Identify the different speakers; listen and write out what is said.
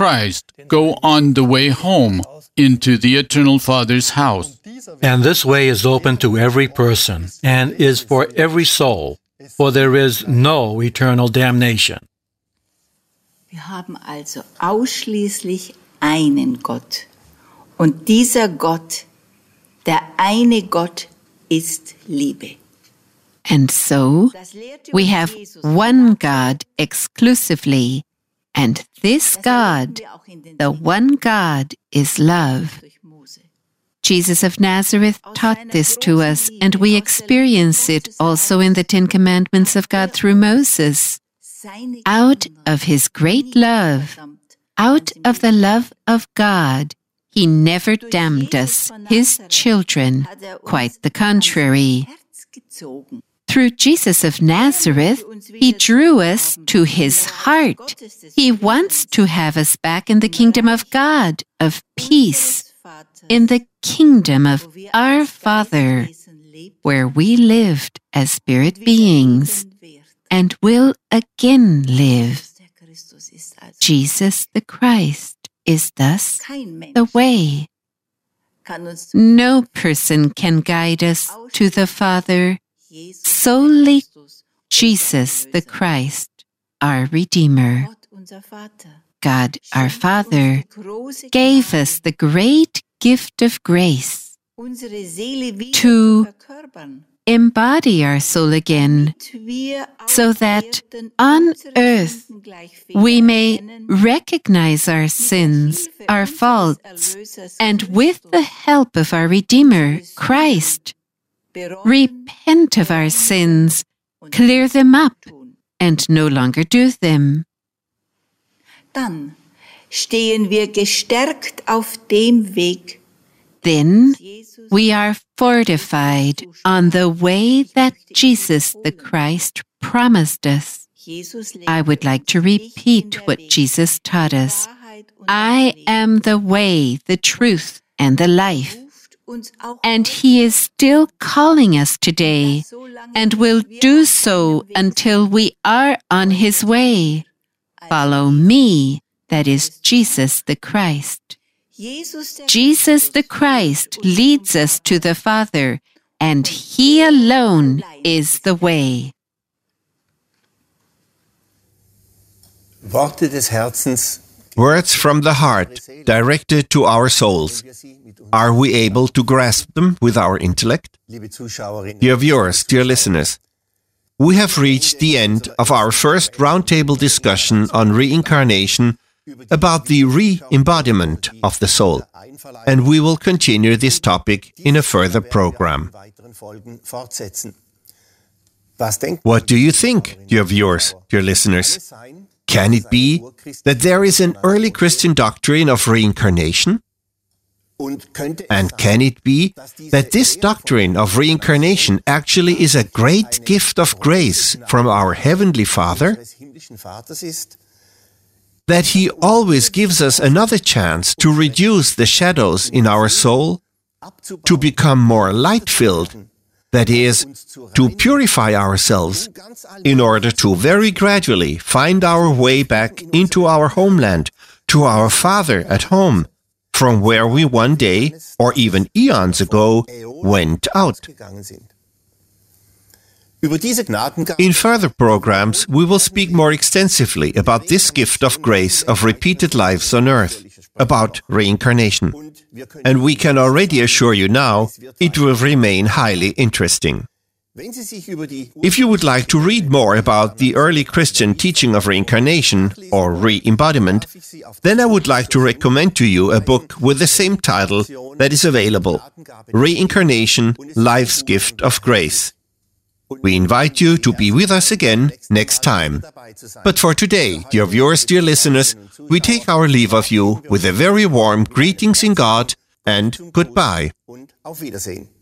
Speaker 1: Christ go on the way home into the eternal Father's house.
Speaker 2: And this way is open to every person and is for every soul, for there is no eternal damnation.
Speaker 3: Wir haben also ausschließlich einen Gott. Und dieser Gott, der eine Gott, ist Liebe.
Speaker 4: And so, we have one God exclusively, and this God, the one God, is love. Jesus of Nazareth taught this to us, and we experience it also in the Ten Commandments of God through Moses. Out of his great love, out of the love of God, he never damned us, his children, quite the contrary. Through Jesus of Nazareth, he drew us to his heart. He wants to have us back in the kingdom of God, of peace, in the kingdom of our Father, where we lived as spirit beings and will again live. Jesus the Christ is thus the way. No person can guide us to the Father, solely Jesus the Christ, our Redeemer. God, our Father, gave us the great gift of grace to embody our soul again, so that on earth we may recognize our sins, our faults, and with the help of our Redeemer, Christ, repent of our sins, clear them up, and no longer do them.
Speaker 3: Dann stehen wir gestärkt auf dem Weg.
Speaker 4: Then we are fortified on the way that Jesus the Christ promised us. I would like to repeat what Jesus taught us. I am the way, the truth, and the life. And he is still calling us today, and will do so until we are on his way. Follow me, that is Jesus the Christ. Jesus the Christ leads us to the Father, and he alone is the way.
Speaker 5: Worte des Herzens.
Speaker 6: Words from the heart, directed to our souls. Are we able to grasp them with our intellect? Dear viewers, dear listeners, we have reached the end of our first roundtable discussion on reincarnation about the re-embodiment of the soul, and we will continue this topic in a further program. What do you think, dear viewers, dear listeners? Can it be that there is an early Christian doctrine of reincarnation? And can it be that this doctrine of reincarnation actually is a great gift of grace from our Heavenly Father? That He always gives us another chance to reduce the shadows in our soul, to become more light-filled, that is, to purify ourselves, in order to very gradually find our way back into our homeland, to our Father at home, from where we one day, or even eons ago, went out. In further programs, we will speak more extensively about this gift of grace of repeated lives on earth, about reincarnation. And we can already assure you now, it will remain highly interesting. If you would like to read more about the early Christian teaching of reincarnation, or re-embodiment, then I would like to recommend to you a book with the same title that is available, Reincarnation, Life's Gift of Grace. We invite you to be with us again next time. But for today, dear viewers, dear listeners, we take our leave of you with a very warm greetings in God and goodbye.
Speaker 5: Auf Wiedersehen.